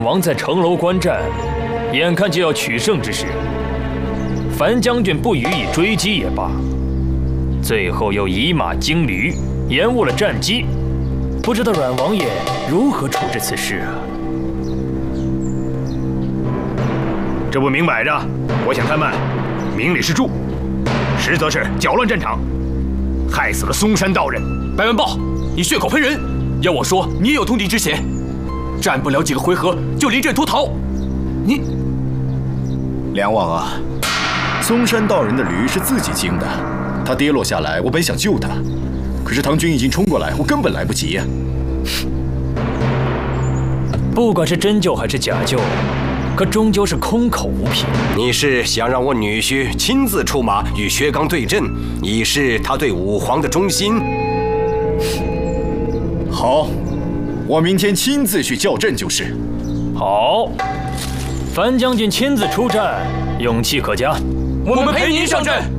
王在城楼观战，眼看就要取胜之时，樊将军不予以追击也罢，最后又以马惊驴，延误了战机，不知道阮王爷如何处置此事啊？ 这不明摆着，我想他们明里是助，实则是搅乱战场，害死了嵩山道人。 白文豹，你血口喷人！要我说，你也有通敌之嫌，战不了几个回合就临阵脱逃，你…… 梁王啊，嵩山道人的驴是自己惊的，他跌落下来，我本想救他，可是唐军已经冲过来，我根本来不及呀。 不管是真救还是假救，可终究是空口无凭。 你是想让我女婿亲自出马与薛刚对阵，以示他对武皇的忠心？ 好，我明天亲自去校正就是。 好，樊将军亲自出战，勇气可嘉。 我们陪您上阵。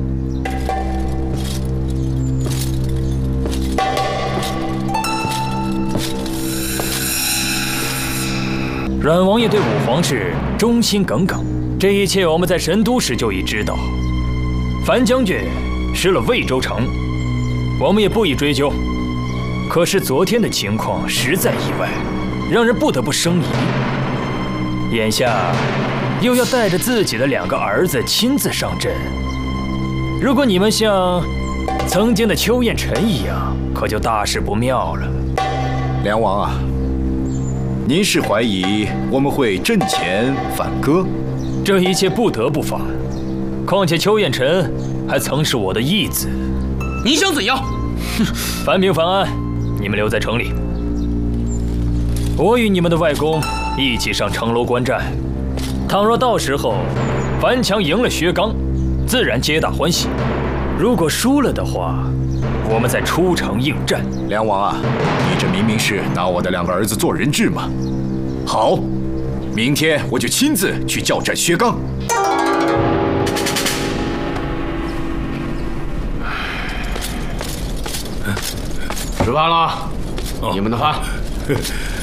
阮王爷对武皇室忠心耿耿，这一切我们在神都时就已知道。樊将军失了魏州城，我们也不予追究。可是昨天的情况实在意外，让人不得不生疑。眼下又要带着自己的2个儿子亲自上阵，如果你们像曾经的邱彦辰一样，可就大事不妙了。 梁王啊，您是怀疑我们会阵前反戈？ 这一切不得不反，况且邱彦辰还曾是我的义子。 你想怎样？ 樊平、樊安，你们留在城里，我与你们的外公一起上城楼观战。倘若到时候樊强赢了薛刚，自然皆大欢喜；如果输了的话，我们再出城应战。 梁王啊，你这明明是拿我的2个儿子做人质嘛！好，明天我就亲自去校战薛刚。 吃饭了，你们的饭。